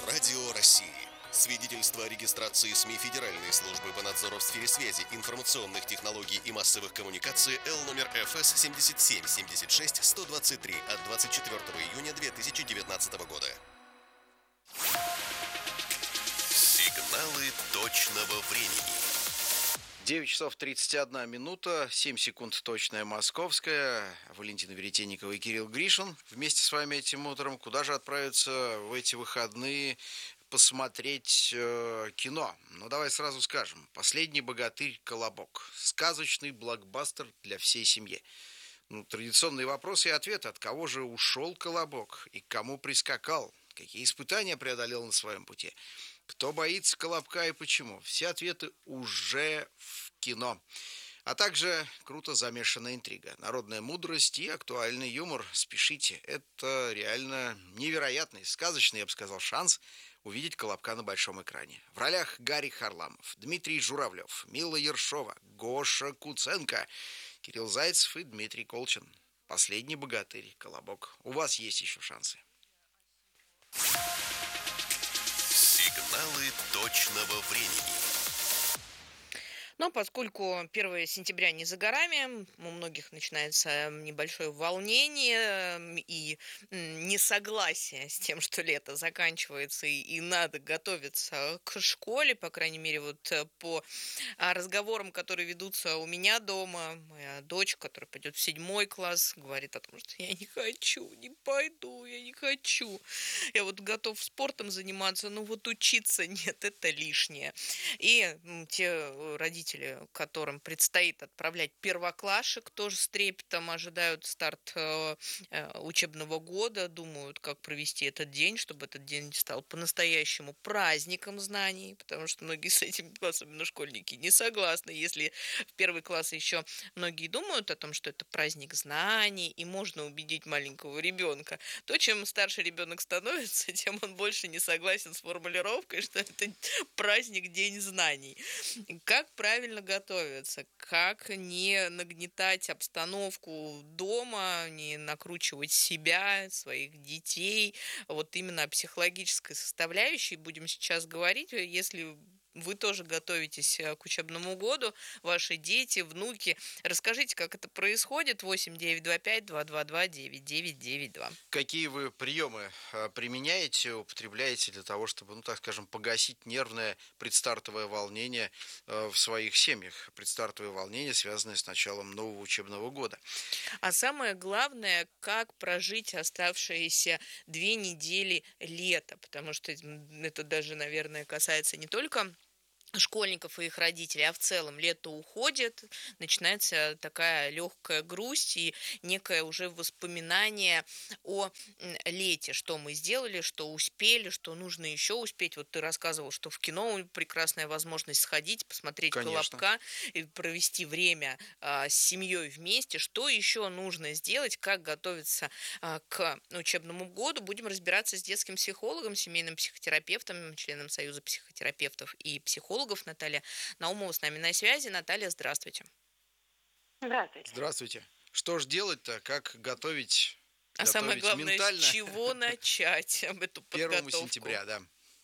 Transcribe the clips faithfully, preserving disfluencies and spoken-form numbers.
Радио России. Свидетельство о регистрации СМИ Федеральной службы по надзору в сфере связи, информационных технологий и массовых коммуникаций Л номер Ф С семьдесят семь семьдесят шесть сто двадцать три от двадцать четвёртого июня две тысячи девятнадцатого года. Сигналы точного времени. девять часов тридцать одна минута, семь секунд точная московская. Валентина Веретенникова и Кирилл Гришин вместе с вами этим утром. Куда же отправиться в эти выходные посмотреть э, кино? Ну, давай сразу скажем. «Последний богатырь. Колобок». Сказочный блокбастер для всей семьи. Ну, традиционные вопросы и ответы. От кого же ушел Колобок и к кому прискакал? Какие испытания преодолел на своем пути? Кто боится Колобка и почему? Все ответы уже в кино. А также круто замешанная интрига, народная мудрость и актуальный юмор. Спешите, это реально невероятный, сказочный, я бы сказал, шанс увидеть Колобка на большом экране. В ролях Гарри Харламов, Дмитрий Журавлев, Мила Ершова, Гоша Куценко, Кирилл Зайцев и Дмитрий Колчин. «Последний богатырь. Колобок». У вас есть еще шансы. Сигналы точного времени. Но поскольку первое сентября не за горами, у многих начинается небольшое волнение и несогласие с тем, что лето заканчивается и, и надо готовиться к школе, по крайней мере, вот по разговорам, которые ведутся у меня дома. Моя дочь, которая пойдет в седьмой класс, говорит о том, что я не хочу, не пойду, я не хочу. Я вот готов спортом заниматься, но вот учиться нет, это лишнее. И те родители, которым предстоит отправлять первоклашек, тоже с трепетом ожидают старт э, учебного года, думают, как провести этот день, чтобы этот день стал по-настоящему праздником знаний, потому что многие с этим, особенно школьники, не согласны. Если в первый класс еще многие думают о том, что это праздник знаний, и можно убедить маленького ребенка, то чем старше ребенок становится, тем он больше не согласен с формулировкой, что это праздник, день знаний. Как правильно готовиться, как не нагнетать обстановку дома, не накручивать себя, своих детей. Вот именно о психологической составляющей будем сейчас говорить. Если вы тоже готовитесь к учебному году, ваши дети, внуки, расскажите, как это происходит. восемь девятьсот двадцать пять двести двадцать два девяносто девять девяносто два. Какие вы приемы применяете, употребляете для того, чтобы, ну, так скажем, погасить нервное предстартовое волнение в своих семьях? Предстартовое волнение, связанное с началом нового учебного года. А самое главное, как прожить оставшиеся две недели лета, потому что это даже, наверное, касается не только школьников и их родителей, а в целом лето уходит, начинается такая легкая грусть и некое уже воспоминание о лете, что мы сделали, что успели, что нужно еще успеть. Вот ты рассказывал, что в кино прекрасная возможность сходить, посмотреть Конечно. Колобка и провести время а, с семьей вместе. Что еще нужно сделать, как готовиться а, к учебному году? Будем разбираться с детским психологом, семейным психотерапевтом, членом Союза психотерапевтов и психологов Наталья Наумова с нами на связи. Наталья, здравствуйте. Здравствуйте. Здравствуйте. Что ж делать-то? Как готовить? А готовить самое главное, ментально? с чего начать об эту подготовку? первого сентября, да.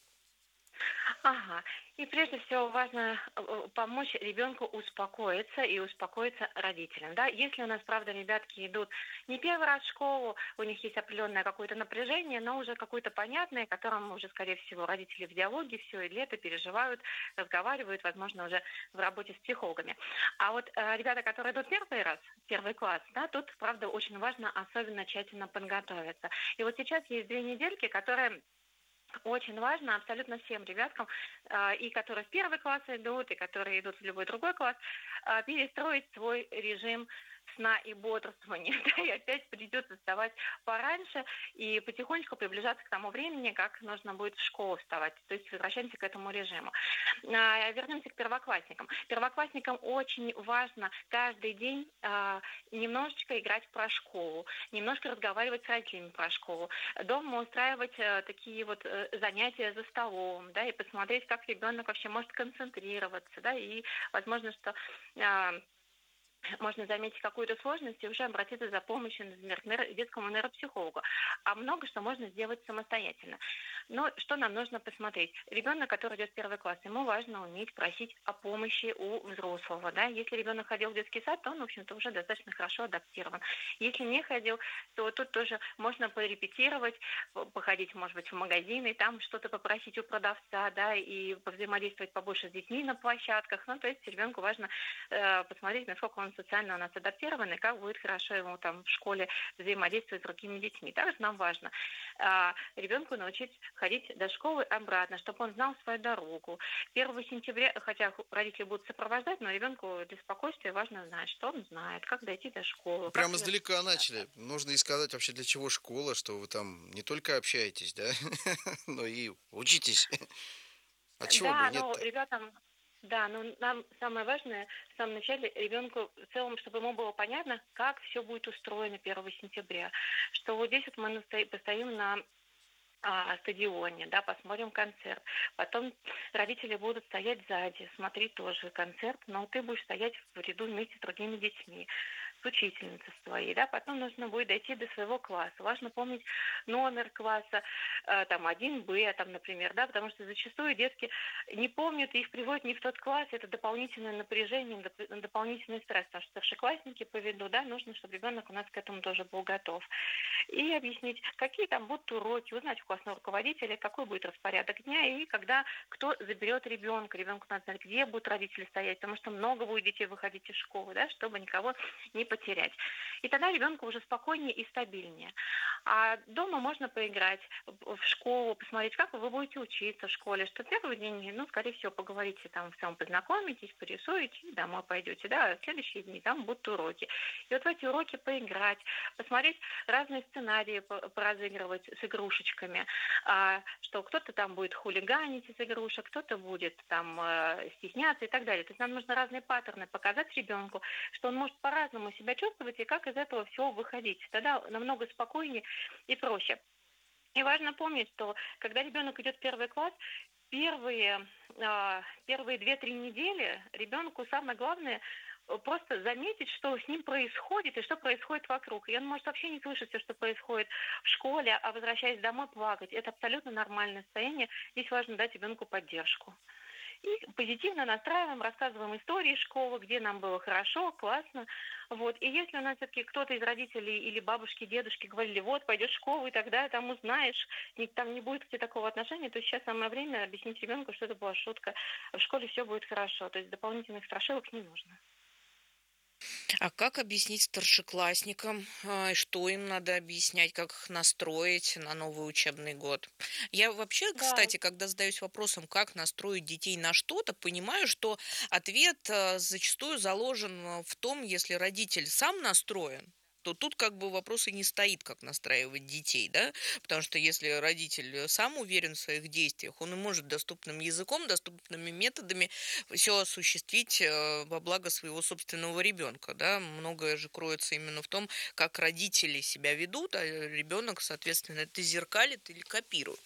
Ага. И прежде всего важно помочь ребенку успокоиться и успокоиться родителям. Да? Если у нас, правда, ребятки идут не первый раз в школу, у них есть определенное какое-то напряжение, но уже какое-то понятное, которым уже, скорее всего, родители в диалоге все и лето переживают, разговаривают, возможно, уже в работе с психологами. А вот э, ребята, которые идут первый раз, первый класс, да, тут, правда, очень важно особенно тщательно подготовиться. И вот сейчас есть две недельки, которые очень важно абсолютно всем ребяткам, и которые в первый класс идут, и которые идут в любой другой класс, перестроить свой режим сна и бодрствования. Да, и опять придется вставать пораньше и потихонечку приближаться к тому времени, как нужно будет в школу вставать. То есть возвращаемся к этому режиму. Вернемся к первоклассникам. Первоклассникам очень важно каждый день немножечко играть про школу, немножко разговаривать с родителями про школу, дома устраивать такие вот занятия за столом, да, и посмотреть, как ребенок вообще может концентрироваться, да, и возможно, что можно заметить какую-то сложность и уже обратиться за помощью, например, к нейро- детскому нейропсихологу. А много что можно сделать самостоятельно. Но что нам нужно посмотреть? Ребенок, который идет в первый класс, ему важно уметь просить о помощи у взрослого. Да? Если ребенок ходил в детский сад, то он, в общем-то, уже достаточно хорошо адаптирован. Если не ходил, то тут тоже можно порепетировать, походить, может быть, в магазины, там что-то попросить у продавца, да, и повзаимодействовать побольше с детьми на площадках. Ну, то есть ребенку важно э, посмотреть, насколько он социально у нас адаптирован, и как будет хорошо ему там в школе взаимодействовать с другими детьми. Также нам важно э, ребенку научить ходить до школы обратно, чтобы он знал свою дорогу. первого сентября, хотя родители будут сопровождать, но ребенку для спокойствия важно знать, что он знает, как дойти до школы. Как Прямо издалека начали. Нужно и сказать вообще, для чего школа, что вы там не только общаетесь, да, но и учитесь. А чего бы и Да, ну, нет-то? ребятам, да, ну, нам самое важное в самом начале ребенку в целом, чтобы ему было понятно, как все будет устроено первого сентября. Что вот здесь вот мы настои- постоим на а, стадионе, да, посмотрим концерт. Потом родители будут стоять сзади, смотреть тоже концерт, но ты будешь стоять в ряду вместе с другими детьми, с учительницей своей, да. Потом нужно будет дойти до своего класса. Важно помнить номер класса, э, там, один Б, там, например, да, потому что зачастую детки не помнят, и их приводят не в тот класс, это дополнительное напряжение, доп- дополнительный стресс, потому что старшеклассники по виду, да, нужно, чтобы ребенок у нас к этому тоже был готов. И объяснить, какие там будут уроки, узнать у классного руководителя, какой будет распорядок дня и когда кто заберет ребенка. Ребенку надо знать, где будут родители стоять, потому что много будет детей выходить из школы, да, чтобы никого не потерять. И тогда ребенку уже спокойнее и стабильнее. А дома можно поиграть в школу, посмотреть, как вы будете учиться в школе, что первый день, ну, скорее всего, поговорите там, в целом познакомитесь, порисуете, и домой пойдете, да, а в следующие дни там будут уроки. И вот в эти уроки поиграть, посмотреть разные сценарии, по- поразыгрывать с игрушечками, а, что кто-то там будет хулиганить из игрушек, кто-то будет там э, стесняться и так далее. То есть нам нужно разные паттерны показать ребенку, что он может по-разному себя чувствовать и как из этого всего выходить. Тогда намного спокойнее и проще. И важно помнить, что когда ребенок идет в первый класс, первые, а, первые две-три недели ребенку самое главное э, просто заметить, что с ним происходит и что происходит вокруг. И он может вообще не слышать все, что происходит в школе, а возвращаясь домой, плакать. Это абсолютно нормальное состояние. Здесь важно дать ребенку поддержку. И позитивно настраиваем, рассказываем истории из школы, где нам было хорошо, классно. Вот. И если у нас все-таки кто-то из родителей или бабушки, дедушки говорили, вот, пойдешь в школу, и тогда там узнаешь, и там не будет к тебе такого отношения, то сейчас самое время объяснить ребенку, что это была шутка. В школе все будет хорошо, то есть дополнительных страшилок не нужно. А как объяснить старшеклассникам, а, что им надо объяснять, как их настроить на новый учебный год? Я вообще, Да, кстати, когда задаюсь вопросом, как настроить детей на что-то, понимаю, что ответ а, зачастую заложен а, в том, если родитель сам настроен, то тут как бы вопрос и не стоит, как настраивать детей, да, потому что если родитель э, сам уверен в своих действиях, он и может доступным языком, доступными методами все осуществить э, во благо своего собственного ребенка, да, многое же кроется именно в том, как родители себя ведут, а ребенок, соответственно, это зеркалит или копирует.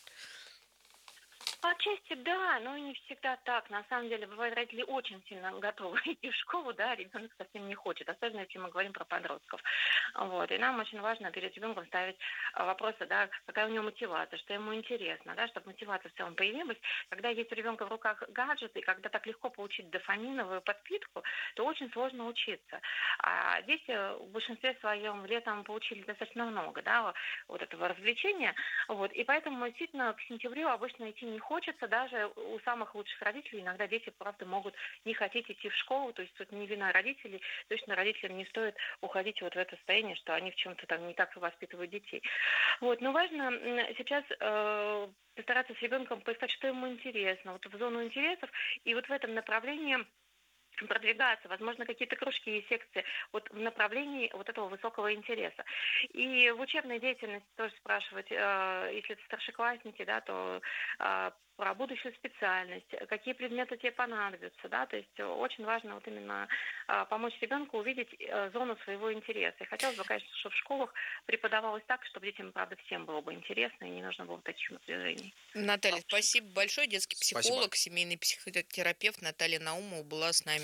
отчасти да, но не всегда так. На самом деле, бывает, родители очень сильно готовы идти в школу, да, а ребенок совсем не хочет, особенно если мы говорим про подростков. Вот. И нам очень важно перед ребенком ставить а, вопросы, да, какая у него мотивация, что ему интересно, да, чтобы мотивация в целом появилась. Когда есть у ребенка в руках гаджет, и когда так легко получить дофаминовую подпитку, то очень сложно учиться. А дети в большинстве своем летом получили достаточно много, да, вот этого развлечения, вот, и поэтому действительно к сентябрю обычно идти не хочется, даже у самых лучших родителей иногда дети, правда, могут не хотеть идти в школу, то есть тут не вина родителей, точно родителям не стоит уходить вот в это состояние, что они в чем-то там не так воспитывают детей. Вот, но важно м, сейчас э, постараться с ребенком поискать, что ему интересно, вот в зону интересов, и вот в этом направлении продвигаться, возможно, какие-то кружки и секции вот в направлении вот этого высокого интереса. И в учебной деятельности тоже спрашивать, э, если это старшеклассники, да, то э, про будущую специальность, какие предметы тебе понадобятся, да, то есть очень важно вот именно э, помочь ребенку увидеть э, зону своего интереса. И хотелось бы, конечно, чтобы в школах преподавалось так, чтобы детям, правда, всем было бы интересно и не нужно было таких напряжений Наталья, повышенных. спасибо большое. Детский Спасибо. психолог, семейный психотерапевт Наталья Наумова была с нами.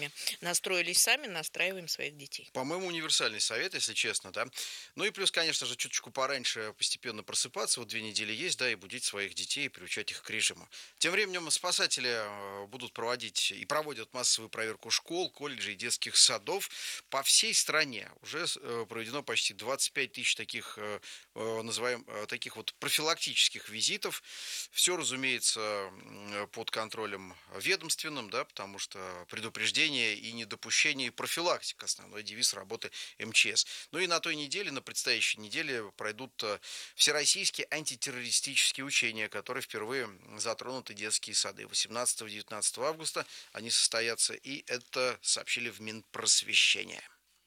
родителями. Настроились сами, настраиваем своих детей. По-моему, универсальный совет, если честно, да. Ну и плюс, конечно же, чуточку пораньше постепенно просыпаться. Вот две недели есть, да, и будить своих детей, и приучать их к режиму. Тем временем спасатели э, будут проводить и проводят массовую проверку школ, колледжей и детских садов по всей стране. Уже э, проведено почти двадцать пять тысяч таких, э, э, называем, э, таких вот профилактических визитов. Все, разумеется, э, под контролем ведомственным, да, потому что предупреждение и недопущение, и профилактика — основной девиз работы эм че эс. Ну и на той неделе, на предстоящей неделе пройдут всероссийские антитеррористические учения, которые впервые затронуты детские сады. восемнадцатого-девятнадцатого августа они состоятся, и это сообщили в Минпросвещения.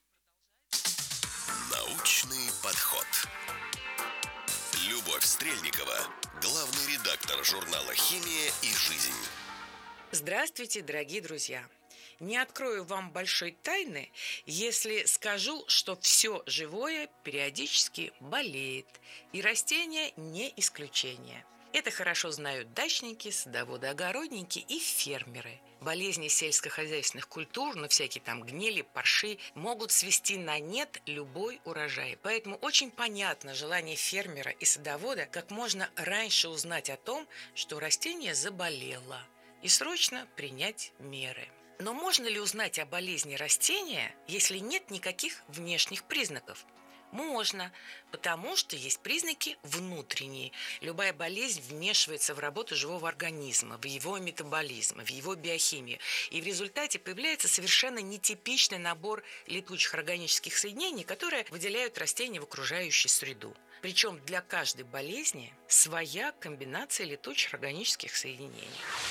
Научный подход. Любовь Стрельникова, главный редактор журнала «Химия и жизнь». Здравствуйте, дорогие друзья! Не открою вам большой тайны, если скажу, что все живое периодически болеет, и растения не исключение. Это хорошо знают дачники, садоводы, огородники и фермеры. Болезни сельскохозяйственных культур, ну всякие там гнили, парши, могут свести на нет любой урожай. Поэтому очень понятно желание фермера и садовода как можно раньше узнать о том, что растение заболело, и срочно принять меры. Но можно ли узнать о болезни растения, если нет никаких внешних признаков? Можно, потому что есть признаки внутренние. Любая болезнь вмешивается в работу живого организма, в его метаболизм, в его биохимию. И в результате появляется совершенно нетипичный набор летучих органических соединений, которые выделяют растения в окружающую среду. Причем для каждой болезни своя комбинация летучих органических соединений.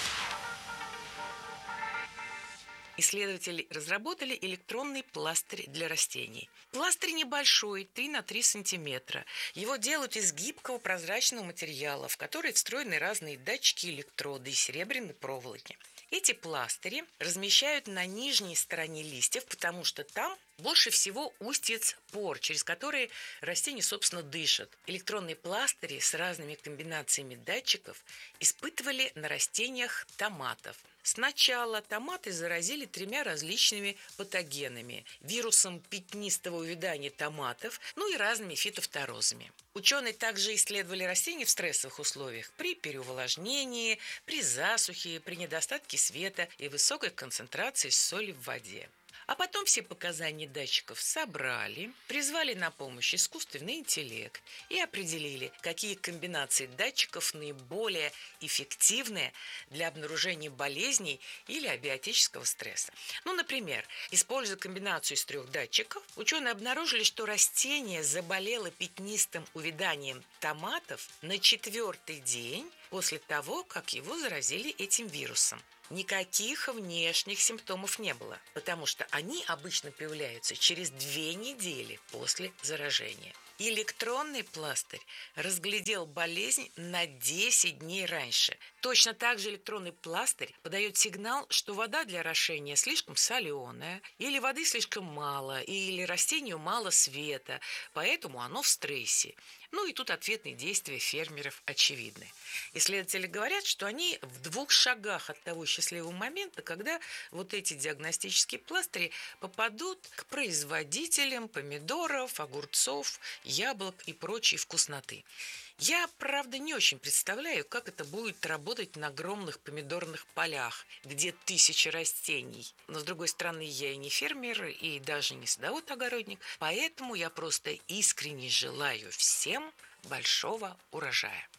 Исследователи разработали электронный пластырь для растений. Пластырь небольшой, три на три сантиметра. Его делают из гибкого прозрачного материала, в который встроены разные датчики и электроды из серебряной проволоки. Эти пластыри размещают на нижней стороне листьев, потому что там больше всего устьиц пор, через которые растения, собственно, дышат. Электронные пластыри с разными комбинациями датчиков испытывали на растениях томатов. Сначала томаты заразили тремя различными патогенами – вирусом пятнистого увядания томатов, ну и разными фитофторозами. Ученые также исследовали растения в стрессовых условиях при переувлажнении, при засухе, при недостатке света и высокой концентрации соли в воде. А потом все показания датчиков собрали, призвали на помощь искусственный интеллект и определили, какие комбинации датчиков наиболее эффективны для обнаружения болезней или абиотического стресса. Ну, например, используя комбинацию из трех датчиков, ученые обнаружили, что растение заболело пятнистым увяданием томатов на четвертый день после того, как его заразили этим вирусом. Никаких внешних симптомов не было, потому что они обычно появляются через две недели после заражения. Электронный пластырь разглядел болезнь на десять дней раньше. Точно так же электронный пластырь подает сигнал, что вода для орошения слишком соленая, или воды слишком мало, или растению мало света, поэтому оно в стрессе. Ну и тут ответные действия фермеров очевидны. Исследователи говорят, что они в двух шагах от того счастливого момента, когда вот эти диагностические пластыри попадут к производителям помидоров, огурцов, яблок и прочей вкусноты. Я, правда, не очень представляю, как это будет работать на огромных помидорных полях, где тысячи растений. Но, с другой стороны, я и не фермер, и даже не садовод-огородник, поэтому я просто искренне желаю всем большого урожая.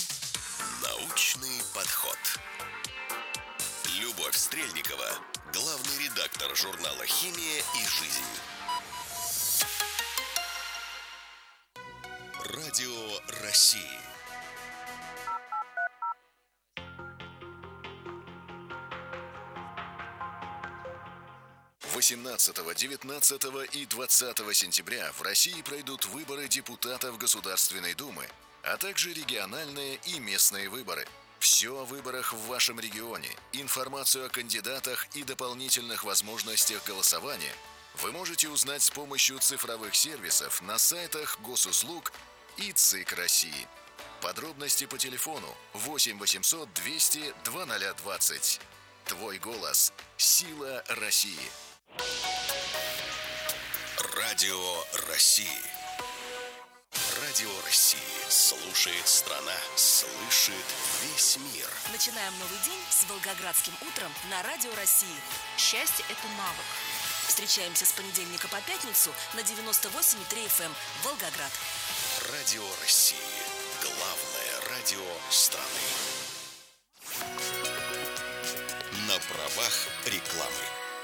Научный подход. Любовь Стрельникова, главный редактор журнала «Химия и жизнь». Радио России. восемнадцатого, девятнадцатого и двадцатого сентября в России пройдут выборы депутатов Государственной Думы, а также региональные и местные выборы. Все о выборах в вашем регионе, информацию о кандидатах и дополнительных возможностях голосования вы можете узнать с помощью цифровых сервисов на сайтах Госуслуг и ЦИК России. Подробности по телефону восемь восемьсот двести двадцать ноль двадцать. Твой голос – сила России. Радио России. Радио России. Слушает страна. Слышит весь мир. Начинаем новый день с Волгоградским утром на Радио России. Счастье – это навык. Встречаемся с понедельника по пятницу на девяносто восемь и три эф эм Волгоград. Радио России. Главное радио страны. На правах рекламы.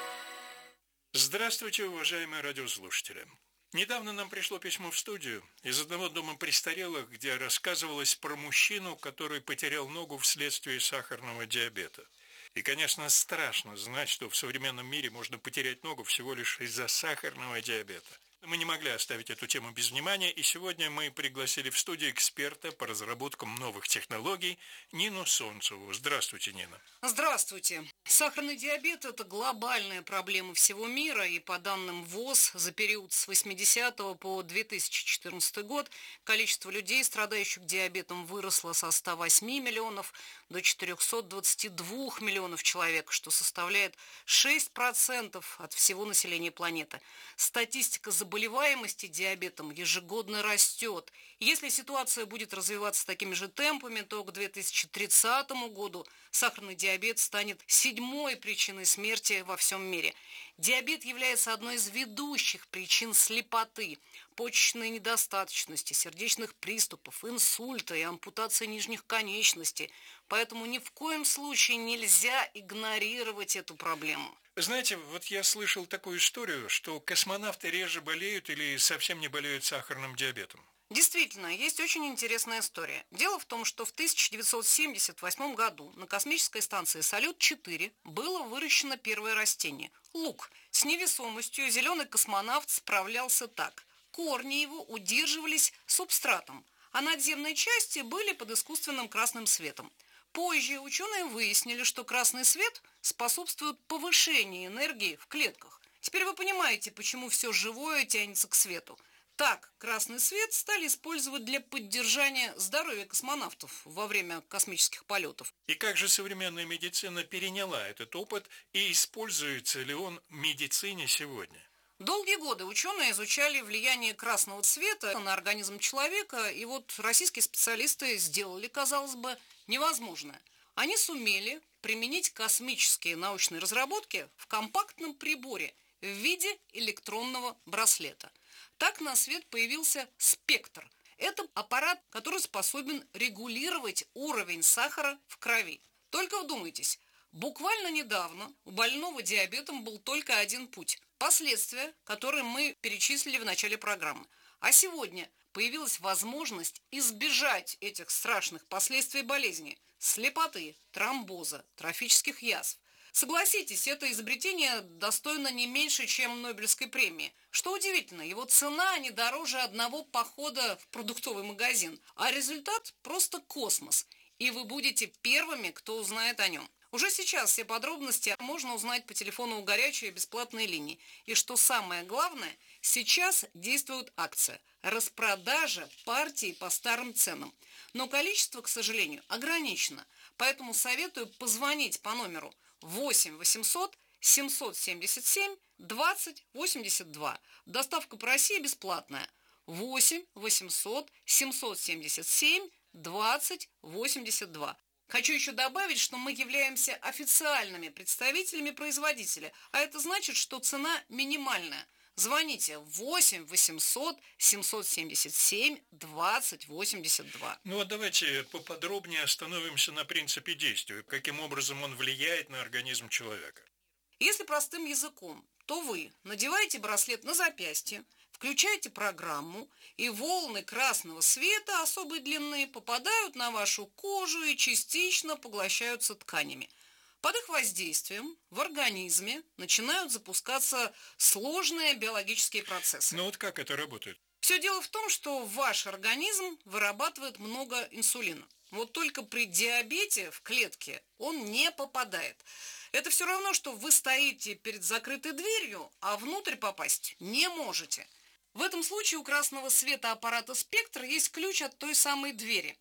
Здравствуйте, уважаемые радиослушатели. Недавно нам пришло письмо в студию из одного дома престарелых, где рассказывалось про мужчину, который потерял ногу вследствие сахарного диабета. И, конечно, страшно знать, что в современном мире можно потерять ногу всего лишь из-за сахарного диабета. Мы не могли оставить эту тему без внимания, и сегодня мы пригласили в студию эксперта по разработкам новых технологий Нину Солнцеву. Здравствуйте, Нина. Здравствуйте. Сахарный диабет – это глобальная проблема всего мира, и по данным ВОЗ за период с восьмидесятого по две тысячи четырнадцатый год количество людей, страдающих диабетом, выросло со ста восьми миллионов до четырехсот двадцати двух миллионов человек, что составляет шесть процентов от всего населения планеты. Статистика заболеваемости диабетом ежегодно растет. Если ситуация будет развиваться такими же темпами, то к две тысячи тридцатому году сахарный диабет станет седьмой причиной смерти во всем мире. Диабет является одной из ведущих причин слепоты, почечной недостаточности, сердечных приступов, инсульта и ампутации нижних конечностей. Поэтому ни в коем случае нельзя игнорировать эту проблему. Знаете, вот я слышал такую историю, что космонавты реже болеют или совсем не болеют сахарным диабетом. Действительно, есть очень интересная история. Дело в том, что в тысяча девятьсот семьдесят восьмом году на космической станции Салют четыре было выращено первое растение – лук. С невесомостью зеленый космонавт справлялся так. Корни его удерживались субстратом, а надземные части были под искусственным красным светом. Позже ученые выяснили, что красный свет способствует повышению энергии в клетках. Теперь вы понимаете, почему все живое тянется к свету. Так, красный свет стали использовать для поддержания здоровья космонавтов во время космических полетов. И как же современная медицина переняла этот опыт и используется ли он в медицине сегодня? Долгие годы ученые изучали влияние красного цвета на организм человека, и вот российские специалисты сделали, казалось бы, невозможное. Они сумели применить космические научные разработки в компактном приборе в виде электронного браслета. Так на свет появился спектр. Это аппарат, который способен регулировать уровень сахара в крови. Только вдумайтесь, буквально недавно у больного диабетом был только один путь – последствия, которые мы перечислили в начале программы. А сегодня появилась возможность избежать этих страшных последствий болезни – слепоты, тромбоза, трофических язв. Согласитесь, это изобретение достойно не меньше, чем Нобелевской премии. Что удивительно, его цена не дороже одного похода в продуктовый магазин, а результат просто космос. И вы будете первыми, кто узнает о нем. Уже сейчас все подробности можно узнать по телефону у горячей бесплатной линии. И что самое главное, сейчас действует акция – распродажа партии по старым ценам. Но количество, к сожалению, ограничено. Поэтому советую позвонить по номеру восемь восемьсот семьсот семьдесят семь двадцать восемьдесят два. Доставка по России бесплатная. восемь восемьсот семьсот семьдесят семь двадцать восемьдесят два. Хочу еще добавить, что мы являемся официальными представителями производителя, а это значит, что цена минимальная. Звоните восемь восемьсот семьсот семьдесят семь двадцать восемьдесят два. Ну вот давайте поподробнее остановимся на принципе действия, каким образом он влияет на организм человека. Если простым языком, то вы надеваете браслет на запястье, включаете программу, и волны красного света особой длины попадают на вашу кожу и частично поглощаются тканями. Под их воздействием в организме начинают запускаться сложные биологические процессы. Ну вот как это работает? Все дело в том, что ваш организм вырабатывает много инсулина. Вот только при диабете в клетке он не попадает. Это все равно, что вы стоите перед закрытой дверью, а внутрь попасть не можете. В этом случае у красного света аппарата «Спектр» есть ключ от той самой двери.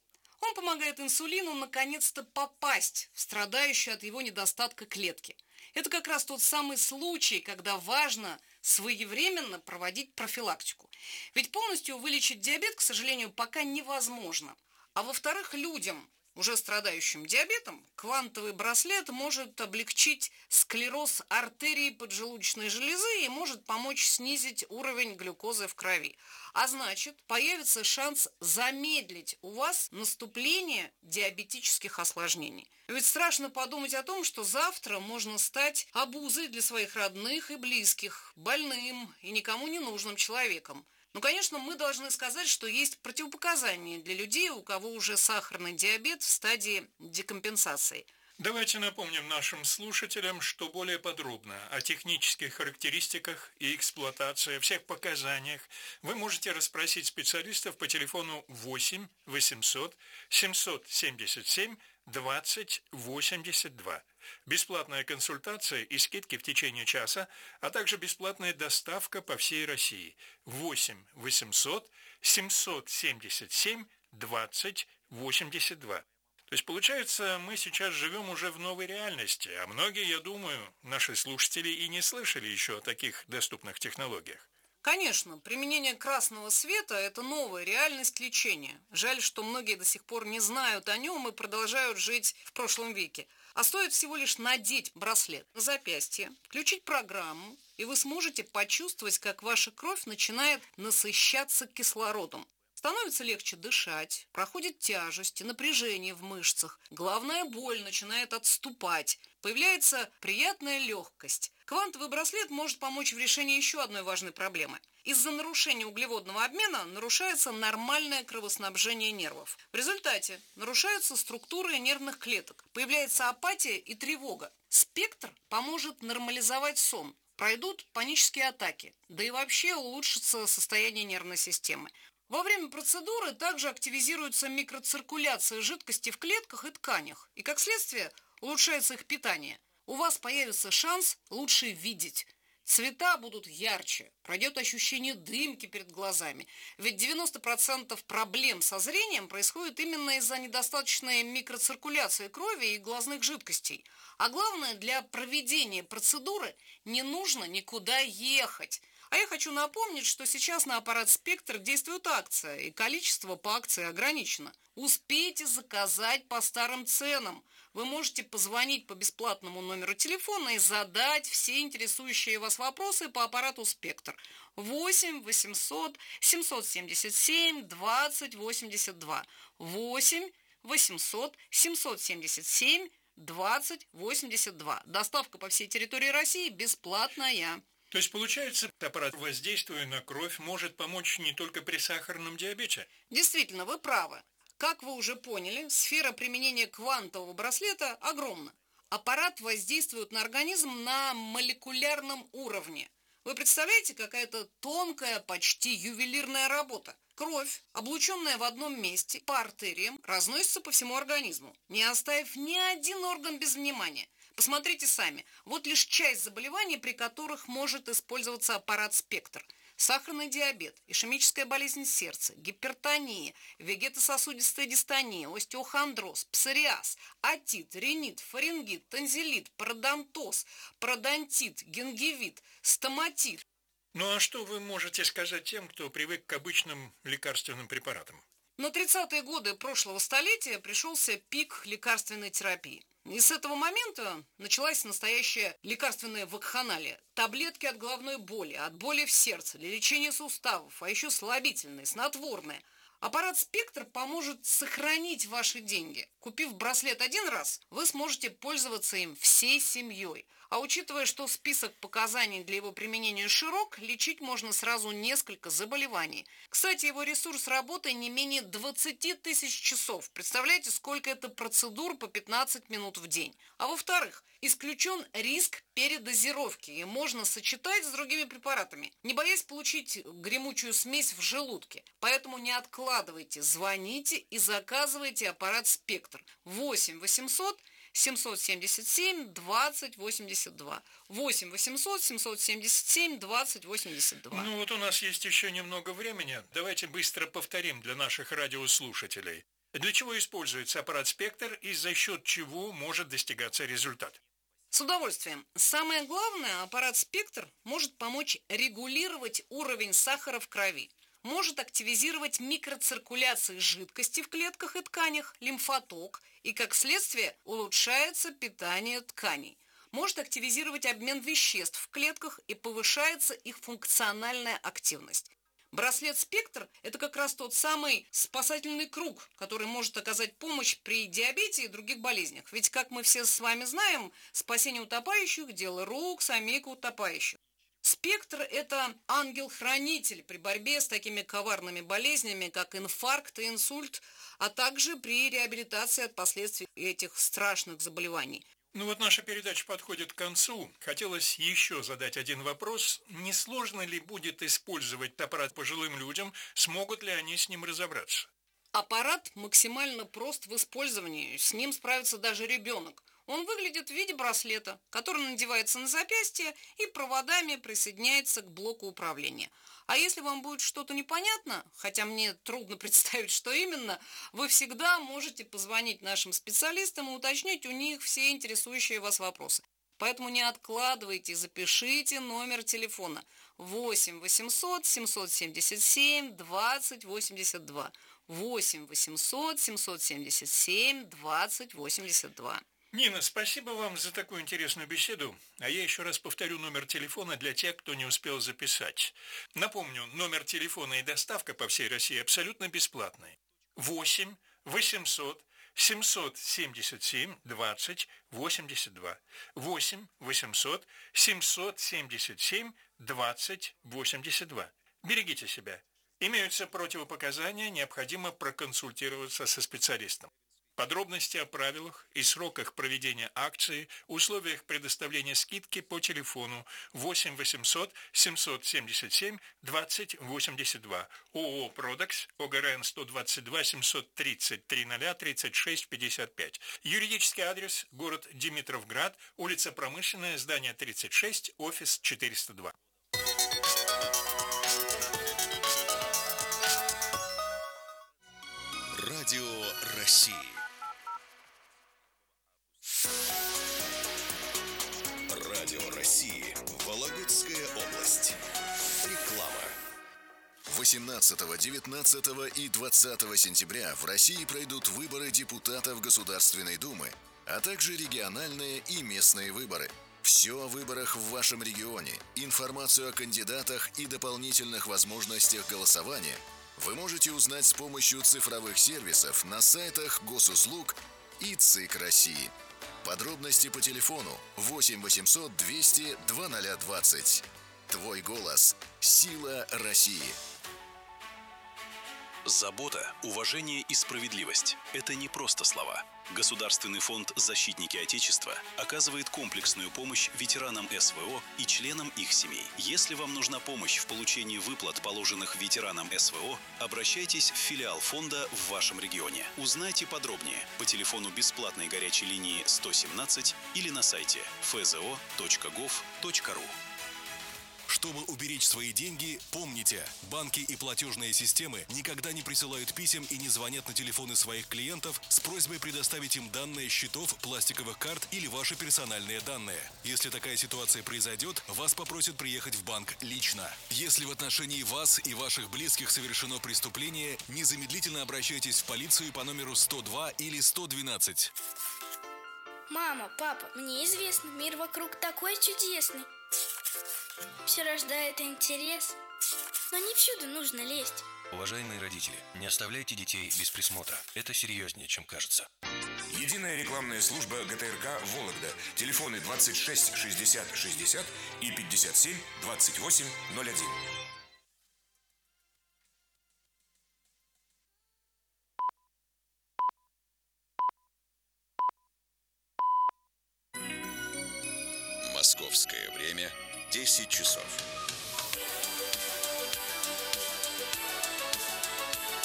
Он помогает инсулину наконец-то попасть в страдающую от его недостатка клетки. Это как раз тот самый случай, когда важно своевременно проводить профилактику. Ведь полностью вылечить диабет, к сожалению, пока невозможно. А во-вторых, людям, уже страдающим диабетом, квантовый браслет может облегчить склероз артерий поджелудочной железы и может помочь снизить уровень глюкозы в крови. А значит, появится шанс замедлить у вас наступление диабетических осложнений. Ведь страшно подумать о том, что завтра можно стать обузой для своих родных и близких, больным и никому не нужным человеком. Ну, конечно, мы должны сказать, что есть противопоказания для людей, у кого уже сахарный диабет в стадии декомпенсации. Давайте напомним нашим слушателям, что более подробно о технических характеристиках и эксплуатации, всех показаниях вы можете расспросить специалистов по телефону восемь восемьсот семьсот семьдесят семь двадцать восемьдесят два. Бесплатная консультация и скидки в течение часа, а также бесплатная доставка по всей России. восемь восемьсот семьсот семьдесят семь двадцать восемьдесят два. То есть, получается, мы сейчас живем уже в новой реальности, а многие, я думаю, наши слушатели и не слышали еще о таких доступных технологиях. Конечно, применение красного света – это новая реальность лечения. Жаль, что многие до сих пор не знают о нем и продолжают жить в прошлом веке. А стоит всего лишь надеть браслет на запястье, включить программу, и вы сможете почувствовать, как ваша кровь начинает насыщаться кислородом. Становится легче дышать, проходит тяжесть и напряжение в мышцах, головная боль начинает отступать, появляется приятная легкость. Квантовый браслет может помочь в решении еще одной важной проблемы. Из-за нарушения углеводного обмена нарушается нормальное кровоснабжение нервов. В результате нарушаются структуры нервных клеток, появляется апатия и тревога. Спектр поможет нормализовать сон, пройдут панические атаки, да и вообще улучшится состояние нервной системы. Во время процедуры также активизируется микроциркуляция жидкости в клетках и тканях, и, как следствие, улучшается их питание. У вас появится шанс лучше видеть. Цвета будут ярче, пройдет ощущение дымки перед глазами. Ведь девяносто процентов проблем со зрением происходит именно из-за недостаточной микроциркуляции крови и глазных жидкостей. А главное, для проведения процедуры не нужно никуда ехать. А я хочу напомнить, что сейчас на аппарат «Спектр» действует акция, и количество по акции ограничено. Успейте заказать по старым ценам. Вы можете позвонить по бесплатному номеру телефона и задать все интересующие вас вопросы по аппарату «Спектр». восемь восемьсот семьсот семьдесят семь двадцать восемьдесят два. восемь восемьсот семьсот семьдесят семь двадцать восемьдесят два. Доставка по всей территории России бесплатная. То есть, получается, аппарат, воздействуя на кровь, может помочь не только при сахарном диабете? Действительно, вы правы. Как вы уже поняли, сфера применения квантового браслета огромна. Аппарат воздействует на организм на молекулярном уровне. Вы представляете, какая-то тонкая, почти ювелирная работа. Кровь, облученная в одном месте, по артериям, разносится по всему организму, не оставив ни один орган без внимания. Посмотрите сами, вот лишь часть заболеваний, при которых может использоваться аппарат «Спектр». Сахарный диабет, ишемическая болезнь сердца, гипертония, вегетососудистая дистония, остеохондроз, псориаз, отит, ринит, фарингит, танзелит, пародонтоз, пародонтит, гингивит, стоматит. Ну а что вы можете сказать тем, кто привык к обычным лекарственным препаратам? На тридцатые годы прошлого столетия пришелся пик лекарственной терапии. И с этого момента началась настоящая лекарственная вакханалия. Таблетки от головной боли, от боли в сердце, для лечения суставов, а еще слабительные, снотворные. Аппарат «Спектр» поможет сохранить ваши деньги. Купив браслет один раз, вы сможете пользоваться им всей семьей. А учитывая, что список показаний для его применения широк, лечить можно сразу несколько заболеваний. Кстати, его ресурс работы не менее двадцати тысяч часов. Представляете, сколько это процедур по пятнадцать минут в день. А во-вторых, исключен риск передозировки, и можно сочетать с другими препаратами, не боясь получить гремучую смесь в желудке. Поэтому не откладывайте, звоните и заказывайте аппарат «Спектр». восемь восемьсот семьсот семьдесят семь двадцать восемьдесят два. восемь восемьсот семьсот семьдесят семь двадцать восемьдесят два. Ну вот у нас есть еще немного времени. Давайте быстро повторим для наших радиослушателей. Для чего используется аппарат «Спектр» и за счет чего может достигаться результат? С удовольствием. Самое главное, аппарат «Спектр» может помочь регулировать уровень сахара в крови, может активизировать микроциркуляцию жидкости в клетках и тканях, лимфоток, и, как следствие, улучшается питание тканей. Может активизировать обмен веществ в клетках и повышается их функциональная активность. Браслет «Спектр» – это как раз тот самый спасательный круг, который может оказать помощь при диабете и других болезнях. Ведь, как мы все с вами знаем, спасение утопающих – дело рук самих утопающих. «Спектр» – это ангел-хранитель при борьбе с такими коварными болезнями, как инфаркт и инсульт, а также при реабилитации от последствий этих страшных заболеваний. Ну вот наша передача подходит к концу. Хотелось еще задать один вопрос. Не сложно ли будет использовать аппарат пожилым людям? Смогут ли они с ним разобраться? Аппарат максимально прост в использовании. С ним справится даже ребенок. Он выглядит в виде браслета, который надевается на запястье и проводами присоединяется к блоку управления. А если вам будет что-то непонятно, хотя мне трудно представить, что именно, вы всегда можете позвонить нашим специалистам и уточнить у них все интересующие вас вопросы. Поэтому не откладывайте, запишите номер телефона восемь восемьсот семьсот семьдесят семь двадцать восемьдесят два. восемь восемьсот семьсот семьдесят семь двадцать восемьдесят два. Нина, спасибо вам за такую интересную беседу. А я еще раз повторю номер телефона для тех, кто не успел записать. Напомню, номер телефона и доставка по всей России абсолютно бесплатные. восемь восемьсот семьсот семьдесят семь двадцать восемьдесят два. восемь восемьсот семьсот семьдесят семь двадцать восемьдесят два. Берегите себя. Имеются противопоказания, необходимо проконсультироваться со специалистом. Подробности о правилах и сроках проведения акции, условиях предоставления скидки по телефону восемь восемьсот семьсот семьдесят семь двадцать восемьдесят два. ООО «Продекс», ОГРН сто двадцать два семьсот тридцать три ноль тридцать шесть пятьдесят пять. Юридический адрес: город Димитровград, улица Промышленная, здание тридцать шесть, офис четыреста два. Радио России. Радио России. Вологодская область. Реклама. восемнадцатого, девятнадцатого и двадцатого сентября в России пройдут выборы депутатов Государственной Думы, а также региональные и местные выборы. Все о выборах в вашем регионе, информацию о кандидатах и дополнительных возможностях голосования вы можете узнать с помощью цифровых сервисов на сайтах Госуслуг и ЦИК России. Подробности по телефону восемь восемьсот двести двадцать двадцать. Твой голос – сила России. Забота, уважение и справедливость – это не просто слова. Государственный фонд «Защитники Отечества» оказывает комплексную помощь ветеранам СВО и членам их семей. Если вам нужна помощь в получении выплат, положенных ветеранам СВО, обращайтесь в филиал фонда в вашем регионе. Узнайте подробнее по телефону бесплатной горячей линии сто семнадцать или на сайте эф зэ о точка гов точка ру. Чтобы уберечь свои деньги, помните, банки и платежные системы никогда не присылают писем и не звонят на телефоны своих клиентов с просьбой предоставить им данные счетов, пластиковых карт или ваши персональные данные. Если такая ситуация произойдет, вас попросят приехать в банк лично. Если в отношении вас и ваших близких совершено преступление, незамедлительно обращайтесь в полицию по номеру сто два или сто двенадцать. Мама, папа, мне известно, мир вокруг такой чудесный. Все рождает интерес, но не всюду нужно лезть. Уважаемые родители, не оставляйте детей без присмотра. Это серьезнее, чем кажется. Единая рекламная служба гэ тэ эр ка «Вологда». Телефоны двадцать шесть шестьдесят шестьдесят и пятьдесят семь двадцать восемь ноль один. Московское время десять часов.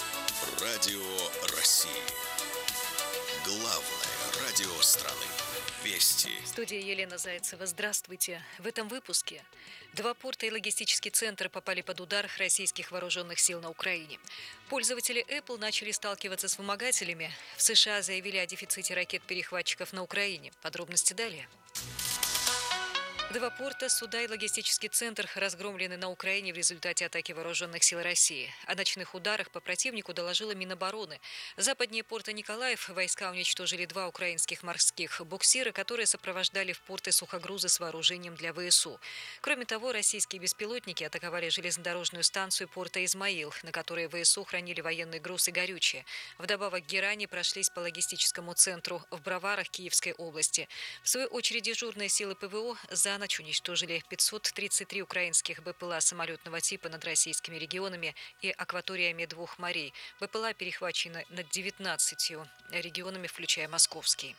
Радио России. Главное радио страны. Вести. В студии Елена Зайцева. Здравствуйте. В этом выпуске два порта и логистический центр попали под удар российских вооруженных сил на Украине. Пользователи Apple начали сталкиваться с вымогателями. В США заявили о дефиците ракет-перехватчиков на Украине. Подробности далее. Два порта, суда и логистический центр разгромлены на Украине в результате атаки вооруженных сил России. О ночных ударах по противнику доложила Минобороны. Западнее порта Николаев войска уничтожили два украинских морских буксира, которые сопровождали в порты сухогрузы с вооружением для ВСУ. Кроме того, российские беспилотники атаковали железнодорожную станцию порта Измаил, на которой ВСУ хранили военный груз и горючее. Вдобавок герани прошлись по логистическому центру в Броварах Киевской области. В свою очередь дежурные силы ПВО за ночь уничтожили пятьсот тридцать три украинских БПЛА самолетного типа над российскими регионами и акваториями двух морей. БПЛА перехвачены над девятнадцатью регионами, включая московский.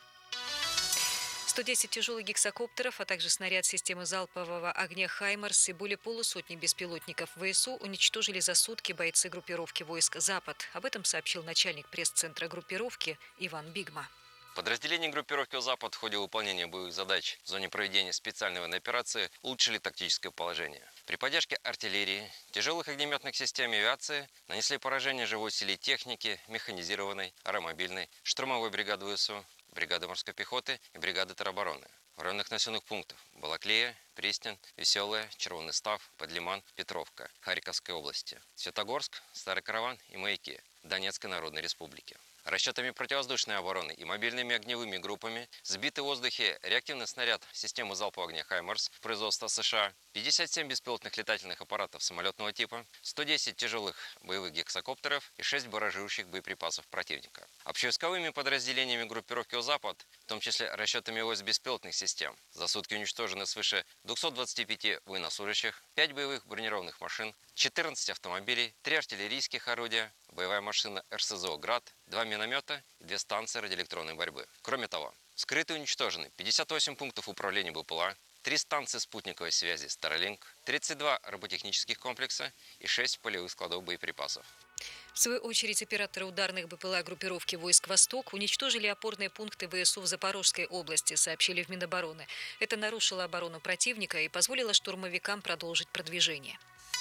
сто десять тяжелых гексакоптеров, а также снаряд системы залпового огня «Хаймарс» и более полусотни беспилотников ВСУ уничтожили за сутки бойцы группировки войск «Запад». Об этом сообщил начальник пресс-центра группировки Иван Бигма. Подразделения группировки «Запад» в ходе выполнения боевых задач в зоне проведения специальной военной операции улучшили тактическое положение. При поддержке артиллерии, тяжелых огнеметных систем и авиации нанесли поражение живой силе техники, механизированной, аэромобильной, штурмовой бригады ВСУ, бригады морской пехоты и бригады теробороны. В районах населенных пунктов Балаклея, Пристин, Веселая, Червоный Став, Подлиман, Петровка, Харьковской области, Светогорск, Старый Караван и Маяки Донецкой Народной Республики. Расчетами противовоздушной обороны и мобильными огневыми группами сбиты в воздухе реактивный снаряд системы залпового огня «Хаймарс» производства США, пятьдесят семь беспилотных летательных аппаратов самолетного типа, сто десять тяжелых боевых гексакоптеров и шесть баражирующих боеприпасов противника. Общевойсковыми подразделениями группировки «Запад», в том числе расчетами войск беспилотных систем, за сутки уничтожено свыше двухсот двадцати пяти военнослужащих, пять боевых бронированных машин, четырнадцать автомобилей, три артиллерийских орудия, боевая машина эр эс зэ о «Град», два миномета и две станции радиоэлектронной борьбы. Кроме того, вскрыты и уничтожены пятьдесят восемь пунктов управления БПЛА, три станции спутниковой связи Starlink, тридцать два роботехнических комплекса и шесть полевых складов боеприпасов. В свою очередь, операторы ударных БПЛА группировки войск «Восток» уничтожили опорные пункты ВСУ в Запорожской области, сообщили в Минобороны. Это нарушило оборону противника и позволило штурмовикам продолжить продвижение.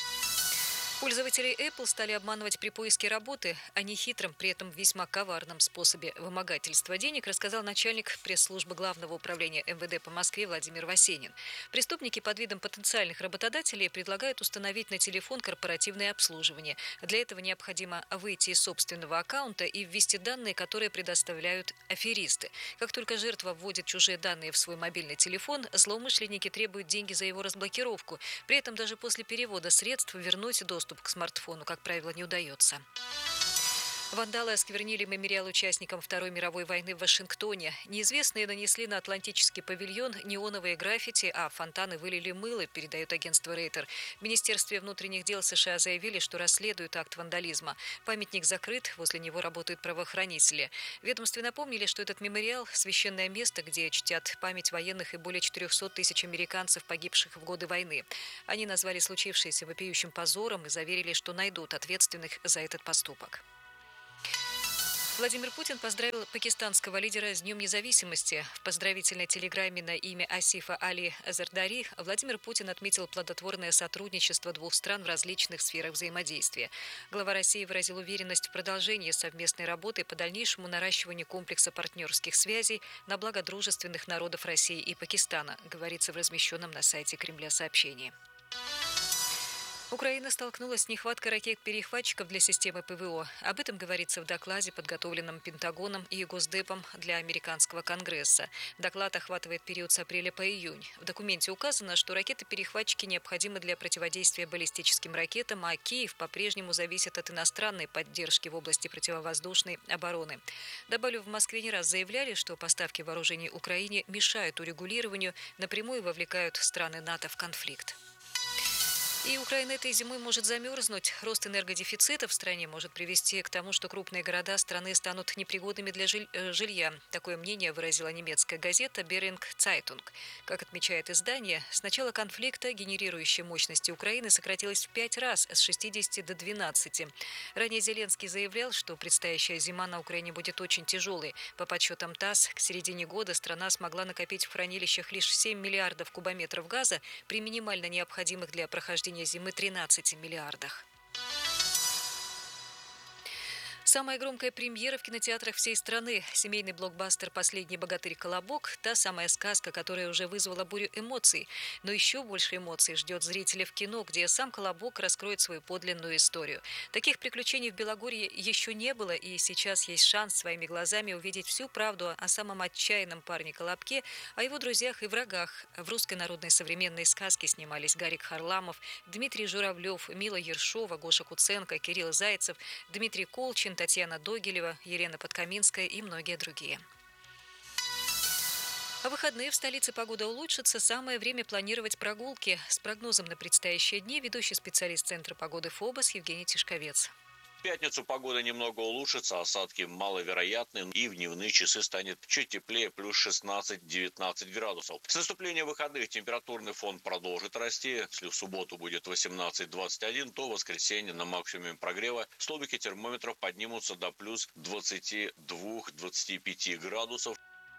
Пользователи Apple стали обманывать при поиске работы о нехитром, при этом весьма коварном способе вымогательства денег, рассказал начальник пресс-службы Главного управления эм вэ дэ по Москве Владимир Васенин. Преступники под видом потенциальных работодателей предлагают установить на телефон корпоративное обслуживание. Для этого необходимо выйти из собственного аккаунта и ввести данные, которые предоставляют аферисты. Как только жертва вводит чужие данные в свой мобильный телефон, злоумышленники требуют деньги за его разблокировку. При этом даже после перевода средств вернуть доступ к смартфону, как правило, не удается. Вандалы осквернили мемориал участникам Второй мировой войны в Вашингтоне. Неизвестные нанесли на Атлантический павильон неоновые граффити, а фонтаны вылили мыло, передает агентство Рейтер. В Министерстве внутренних дел США заявили, что расследуют акт вандализма. Памятник закрыт, возле него работают правоохранители. В ведомстве напомнили, что этот мемориал – священное место, где чтят память военных и более четырехсот тысяч американцев, погибших в годы войны. Они назвали случившееся вопиющим позором и заверили, что найдут ответственных за этот поступок. Владимир Путин поздравил пакистанского лидера с Днем независимости. В поздравительной телеграмме на имя Асифа Али Зардари Владимир Путин отметил плодотворное сотрудничество двух стран в различных сферах взаимодействия. Глава России выразил уверенность в продолжении совместной работы по дальнейшему наращиванию комплекса партнерских связей на благо дружественных народов России и Пакистана, говорится в размещенном на сайте Кремля сообщении. Украина столкнулась с нехваткой ракет-перехватчиков для системы ПВО. Об этом говорится в докладе, подготовленном Пентагоном и Госдепом для американского Конгресса. Доклад охватывает период с апреля по июнь. В документе указано, что ракеты-перехватчики необходимы для противодействия баллистическим ракетам, а Киев по-прежнему зависит от иностранной поддержки в области противовоздушной обороны. Добавлю, в Москве не раз заявляли, что поставки вооружений Украине мешают урегулированию, напрямую вовлекают страны НАТО в конфликт. И Украина этой зимой может замерзнуть. Рост энергодефицита в стране может привести к тому, что крупные города страны станут непригодными для жиль- э, жилья. Такое мнение выразила немецкая газета «Беринг Цайтунг». Как отмечает издание, с начала конфликта генерирующие мощности Украины сократилась в пять раз, с шестидесяти до двенадцати. Ранее Зеленский заявлял, что предстоящая зима на Украине будет очень тяжелой. По подсчетам ТАСС, к середине года страна смогла накопить в хранилищах лишь семь миллиардов кубометров газа при минимально необходимых для прохождения зимы тринадцати миллиардах. Самая громкая премьера в кинотеатрах всей страны. Семейный блокбастер «Последний богатырь Колобок» – та самая сказка, которая уже вызвала бурю эмоций. Но еще больше эмоций ждет зрителя в кино, где сам Колобок раскроет свою подлинную историю. Таких приключений в Белогорье еще не было, и сейчас есть шанс своими глазами увидеть всю правду о самом отчаянном парне Колобке, о его друзьях и врагах. В русской народной современной сказке снимались Гарик Харламов, Дмитрий Журавлев, Мила Ершова, Гоша Куценко, Кирилл Зайцев, Дмитрий Колчин, Татьяна Догилева, Елена Подкаминская и многие другие. А выходные в столице погода улучшится. Самое время планировать прогулки. С прогнозом на предстоящие дни ведущий специалист Центра погоды ФОБОС Евгений Тишковец. В пятницу погода немного улучшится, осадки маловероятны, и в дневные часы станет чуть теплее, плюс шестнадцать-девятнадцать градусов. С наступлением выходных температурный фон продолжит расти. Если в субботу будет восемнадцать-двадцать один, то в воскресенье на максимуме прогрева столбики термометров поднимутся до плюс двадцати двух — двадцати пяти градусов.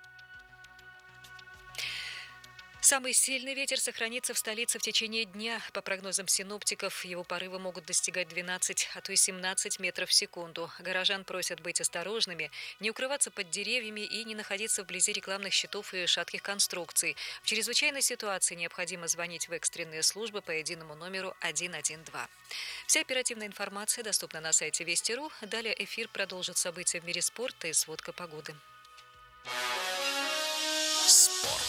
Самый сильный ветер сохранится в столице в течение дня. По прогнозам синоптиков, его порывы могут достигать двенадцати, а то и семнадцати метров в секунду. Горожан просят быть осторожными, не укрываться под деревьями и не находиться вблизи рекламных щитов и шатких конструкций. В чрезвычайной ситуации необходимо звонить в экстренные службы по единому номеру один один два. Вся оперативная информация доступна на сайте Вести точка ру. Далее эфир продолжит события в мире спорта и сводка погоды. Спорт.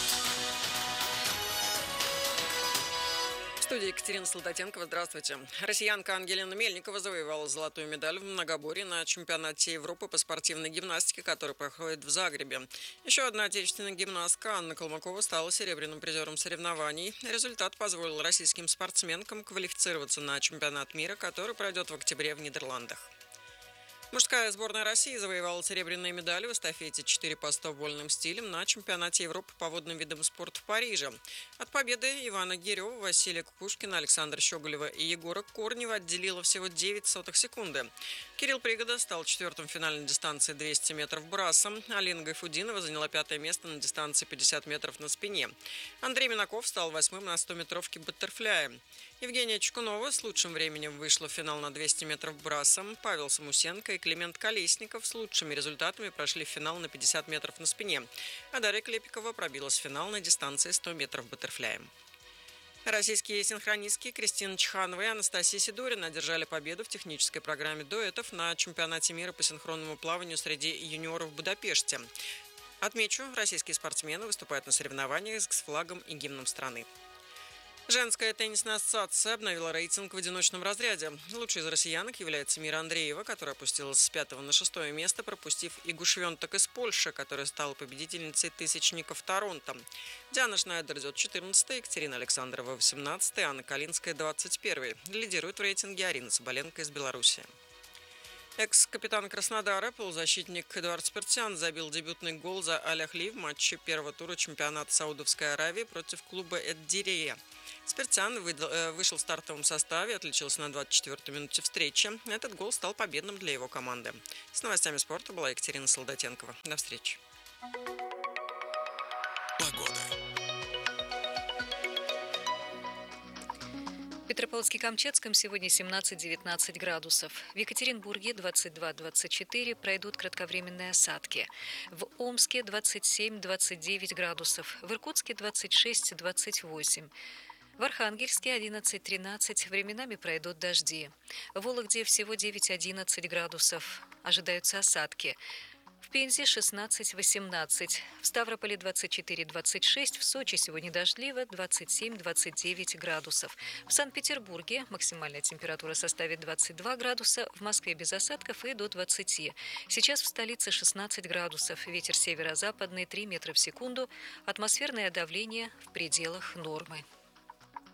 В студии Екатерина Солдатенкова. Здравствуйте. Россиянка Ангелина Мельникова завоевала золотую медаль в многоборье на чемпионате Европы по спортивной гимнастике, который проходит в Загребе. Еще одна отечественная гимнастка Анна Колмакова стала серебряным призером соревнований. Результат позволил российским спортсменкам квалифицироваться на чемпионат мира, который пройдет в октябре в Нидерландах. Мужская сборная России завоевала серебряные медали в эстафете четыре по сто вольным стилям на чемпионате Европы по водным видам спорта в Париже. От победы Ивана Гирева, Василия Кукушкина, Александра Щеголева и Егора Корнева отделило всего девять сотых секунды. Кирилл Пригода стал четвертым в финальной дистанции двести метров брасом. Алина Гайфудинова заняла пятое место на дистанции пятьдесят метров на спине. Андрей Минаков стал восьмым на стометровке баттерфляя. Евгения Чкунова с лучшим временем вышла в финал на двести метров брасом. Павел Самусенко и Климент Колесников с лучшими результатами прошли в финал на пятьдесят метров на спине. А Дарья Клепикова пробилась в финал на дистанции сто метров баттерфляем. Российские синхронистки Кристина Чханова и Анастасия Сидорина одержали победу в технической программе дуэтов на чемпионате мира по синхронному плаванию среди юниоров в Будапеште. Отмечу, российские спортсмены выступают на соревнованиях с флагом и гимном страны. Женская теннисная ассоциация обновила рейтинг в одиночном разряде. Лучшей из россиянок является Мира Андреева, которая опустилась с пятого на шестое место, пропустив Игу Швентек из Польши, которая стала победительницей тысячников Торонто. Диана Шнайдер идет четырнадцатой, Екатерина Александрова восемнадцатой, Анна Калинская двадцать первой. Лидирует в рейтинге Арина Соболенко из Беларуси. Экс-капитан Краснодара, полузащитник Эдуард Спиртян забил дебютный гол за Аль-Ахли в матче первого тура чемпионата Саудовской Аравии против клуба Эд-Дирия. Спиртян вышел в стартовом составе, отличился на двадцать четвёртой минуте встречи. Этот гол стал победным для его команды. С новостями спорта была Екатерина Солдатенкова. До встречи. В Петропавловске-Камчатском сегодня семнадцать-девятнадцать градусов. В Екатеринбурге двадцать два - двадцать четыре пройдут кратковременные осадки. В Омске двадцать семь - двадцать девять градусов. В Иркутске двадцать шесть - двадцать восемь. В Архангельске одиннадцать - тринадцать, временами пройдут дожди. В Вологде всего девять - одиннадцать градусов. Ожидаются осадки. В Пензе шестнадцать - восемнадцать, в Ставрополе двадцать четыре - двадцать шесть, в Сочи сегодня дождливо двадцать семь - двадцать девять градусов. В Санкт-Петербурге максимальная температура составит двадцать два градуса, в Москве без осадков и до двадцати. Сейчас в столице шестнадцать градусов, ветер северо-западный три метра в секунду, атмосферное давление в пределах нормы.